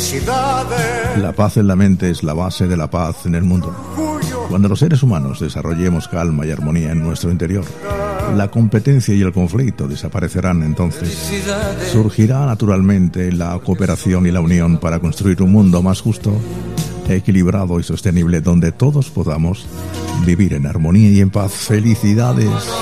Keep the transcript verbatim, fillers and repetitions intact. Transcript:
Felicidades. La paz en la mente es la base de la paz en el mundo. Cuando los seres humanos desarrollemos calma y armonía en nuestro interior, la competencia y el conflicto desaparecerán. Entonces surgirá naturalmente la cooperación y la unión para construir un mundo más justo, equilibrado y sostenible, donde todos podamos vivir en armonía y en paz. Felicidades.